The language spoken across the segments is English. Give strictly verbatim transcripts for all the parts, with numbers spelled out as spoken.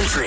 Country.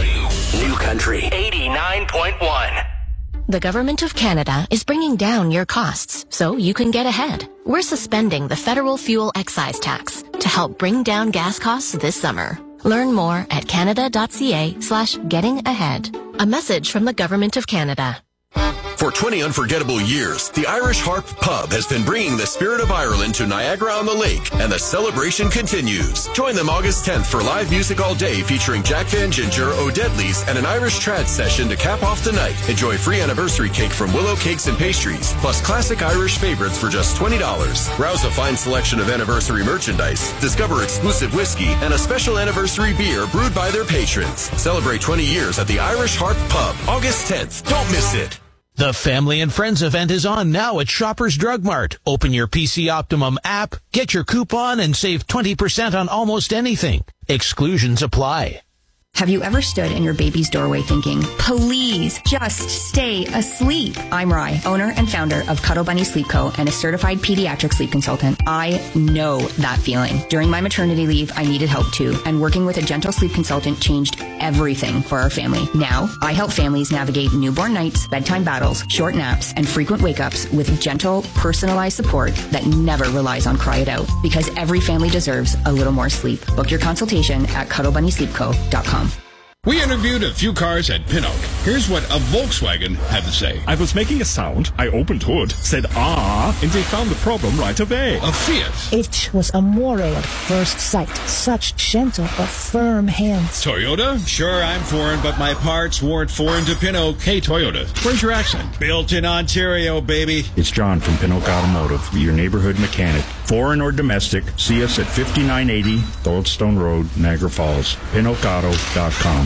New Country eighty-nine point one. The Government of Canada is bringing down your costs so you can get ahead. We're suspending the federal fuel excise tax to help bring down gas costs this summer. Learn more at canada.ca slash getting ahead. A message from the Government of Canada. For twenty unforgettable years, the Irish Harp Pub has been bringing the spirit of Ireland to Niagara-on-the-Lake, and the celebration continues. Join them August tenth for live music all day featuring Jack Van Ginger, O'Deadly's, and an Irish trad session to cap off the night. Enjoy free anniversary cake from Willow Cakes and Pastries, plus classic Irish favorites for just twenty dollars. Browse a fine selection of anniversary merchandise, discover exclusive whiskey, and a special anniversary beer brewed by their patrons. Celebrate twenty years at the Irish Harp Pub, August tenth. Don't miss it. The Family and Friends event is on now at Shoppers Drug Mart. Open your P C Optimum app, get your coupon, and save twenty percent on almost anything. Exclusions apply. Have you ever stood in your baby's doorway thinking, please just stay asleep? I'm Rye, owner and founder of Cuddle Bunny Sleep Co. and a certified pediatric sleep consultant. I know that feeling. During my maternity leave, I needed help too, and working with a gentle sleep consultant changed everything for our family. Now, I help families navigate newborn nights, bedtime battles, short naps, and frequent wake-ups with gentle, personalized support that never relies on cry it out, because every family deserves a little more sleep. Book your consultation at cuddle bunny sleep co dot com. We interviewed a few cars at Pinnock. Here's what a Volkswagen had to say. I was making a sound, I opened hood, said ah, and they found the problem right away. A Fiat. It was amore at first sight. Such gentle but firm hands. Toyota. Sure, I'm foreign, but my parts weren't foreign to Pinnock. Hey, Toyota, where's your accent? Built in Ontario, baby. It's John from Pinnock Automotive, your neighborhood mechanic. Foreign or domestic, see us at fifty-nine eighty Goldstone Road, Niagara Falls. pinnock auto dot com.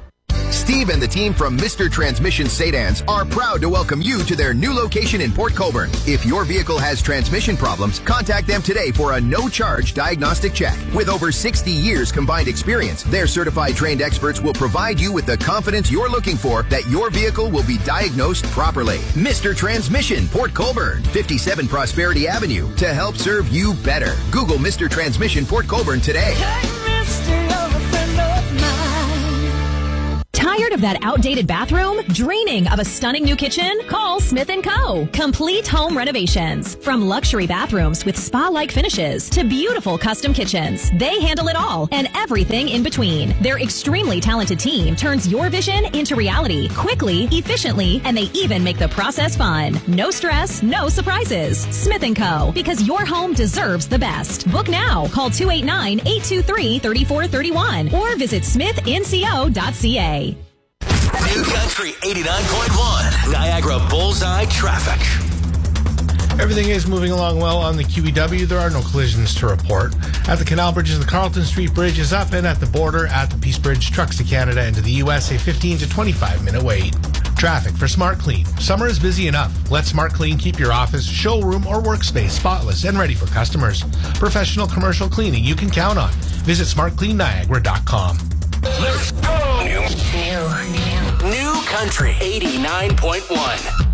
Steve and the team from Mister Transmission Sedans are proud to welcome you to their new location in Port Colborne. If your vehicle has transmission problems, contact them today for a no-charge diagnostic check. With over sixty years combined experience, their certified trained experts will provide you with the confidence you're looking for that your vehicle will be diagnosed properly. Mister Transmission, Port Colborne, fifty-seven Prosperity Avenue, to help serve you better. Google Mister Transmission Port Colborne today. Tired of that outdated bathroom? Dreaming of a stunning new kitchen? Call Smith and Co. Complete home renovations. From luxury bathrooms with spa-like finishes to beautiful custom kitchens, they handle it all and everything in between. Their extremely talented team turns your vision into reality quickly, efficiently, and they even make the process fun. No stress, no surprises. Smith and Co. Because your home deserves the best. Book now. Call two eight nine, eight two three, three four three one or visit smith n c o dot c a. New Country eighty-nine point one, Niagara Bullseye Traffic. Everything is moving along well on the Q E W. There are no collisions to report. At the Canal Bridges, the Carleton Street Bridge is up, and at the border at the Peace Bridge, trucks to Canada and to the U S, a fifteen to twenty-five minute wait. Traffic for Smart Clean. Summer is busy enough. Let Smart Clean keep your office, showroom, or workspace spotless and ready for customers. Professional commercial cleaning you can count on. Visit smart clean niagara dot com. Let's go! New, new, new Country eighty-nine point one.